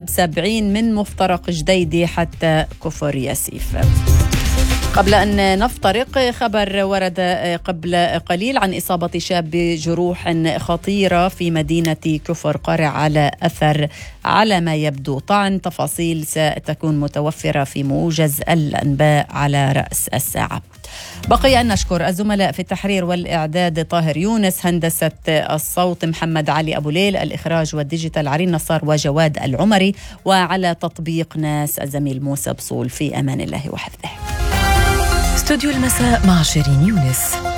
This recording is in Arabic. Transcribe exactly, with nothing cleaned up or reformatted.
سبعين من مفترق جديدة حتى كفر ياسيف. قبل أن نفترق، خبر ورد قبل قليل عن إصابة شاب بجروح خطيرة في مدينة كفر قارع على أثر على ما يبدو طعن. تفاصيل ستكون متوفرة في موجز الأنباء على رأس الساعة. بقي أن نشكر الزملاء في التحرير والإعداد طاهر يونس، هندسة الصوت محمد علي أبو ليل، الإخراج والديجيتال عرين نصار وجواد العمري، وعلى تطبيق ناس الزميل موسى بصول. في أمان الله وحفظه. استوديو المساء مع شيرين يونس.